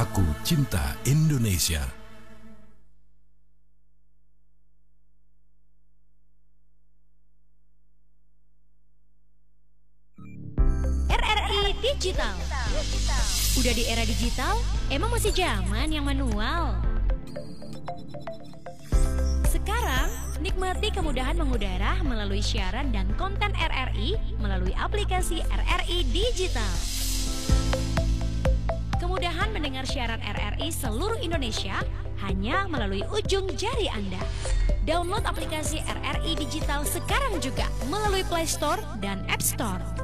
Aku cinta Indonesia. RRI Digital. Udah di era digital? Emang masih zaman yang manual? Sekarang, nikmati kemudahan mengudara melalui siaran dan konten RRI melalui aplikasi RRI Digital. Kemudahan mendengar siaran RRI seluruh Indonesia hanya melalui ujung jari Anda. Download aplikasi RRI Digital sekarang juga melalui Play Store dan App Store.